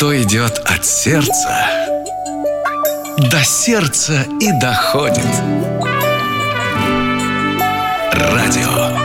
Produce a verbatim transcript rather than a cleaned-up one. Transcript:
что идет от сердца до сердца и доходит. Радио